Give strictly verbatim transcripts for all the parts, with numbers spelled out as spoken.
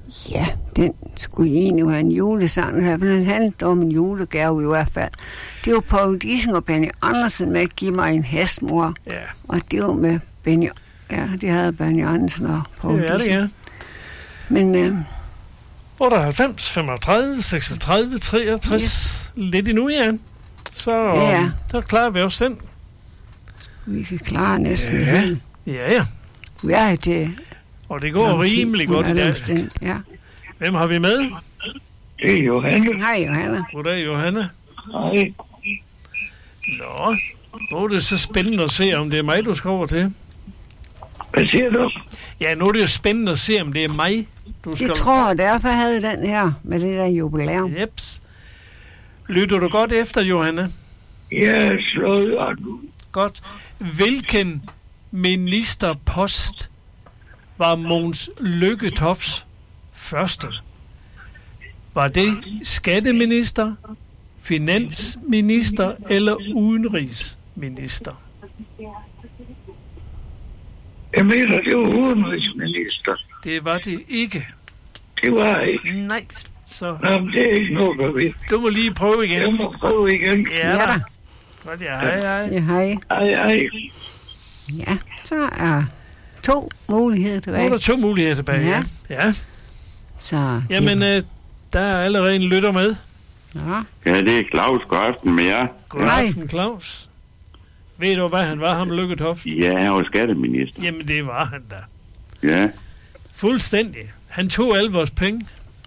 Ja, den skulle egentlig være en julesang, men den handlede om en julegave i hvert fald. Det var Poul Dissing og Benny Andersen med at give mig en hestmor. Ja. Og det var med Benny, ja, det havde Benny Andersen og Poul Ja, Dissing. det er. Men øh, otteoghalvfems, femogtredive, seksogtredive, treogtres. Yes. Lidt endnu, ja. Så, ja. så klarer vi også den. Vi kan klare næsten ja. helt. Ja, ja. Vi er det. Og det går rimelig godt i dag. Ja. Hvem har vi med? Det er Johanne. Hej, Johanne. Goddag, Johanne. Hej. Nå, nu er det så spændende at se, om det er mig, du skal over til. Hvad siger du? Ja, nu er det jo spændende at se, om det er mig, du skal... Jeg tror, derfor havde den her med det der jubilæum. Jeps. Lytter du godt efter, Johanne? Ja, slået og nu. Godt. Hvilken ministerpost var Mogens Lykketofts første? Var det skatteminister, finansminister eller udenrigsminister? Jeg mener, det var udenrigsminister. Det var det ikke. Det var ikke. Nej, så... Nå, men det er ikke noget, der ved. Du må lige prøve igen. Jeg må prøve igen. Ja, ja da. Godt, ja, hej, hej. Ja, hej. Hej, hej. Ja, så er to muligheder tilbage. Nu er der to muligheder tilbage, ja. ja. ja. Så... Jamen, øh, der er allerede en lytter med. Ja. Ja, det er Claus. God aften med jer. God aften, Claus. Ved du, hvad han var, ham Lykketoft? Ja, han var skatteminister. Jamen, det var han da. Ja. Fuldstændig. Han tog alle vores penge.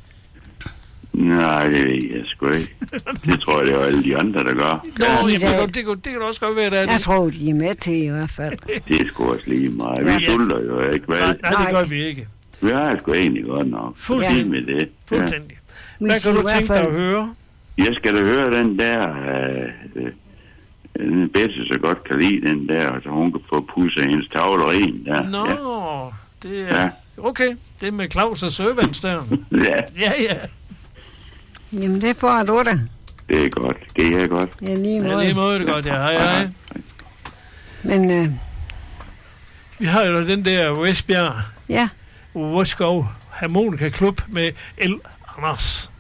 Nej, det ved jeg sgu ikke. Det tror jeg, det er alle de andre, der gør. Nå, Ja, jamen, det, det, det, det kan da også godt være, det er jeg det. tror, de er med til i hvert fald. Det er sgu også lige meget. Ja. Vi sulter jo ikke, vel? Nej, nej, det gør vi ikke. Vi har sgu egentlig godt nok. Fuldstændig. Med det. Fuldstændig. Vi Hvad siger kan i du hvert tænke dig fald- at høre? Jeg skal da høre den der... Øh, øh, den bedste så godt kan lide den der, så hun kan få pudset hendes tavlerin der. Nå, Ja. det er... Ja. Okay, det er med Claus og Søvands der. Ja, Ja, ja. Jamen, det får du da. det er godt. Det er godt. Ja, lige Ja, måde. lige måde det godt, ja. Hej, hej. Men, øh, Vi har jo den der Vestbjerg ja, Vodskov Harmonika Klub med El Anders.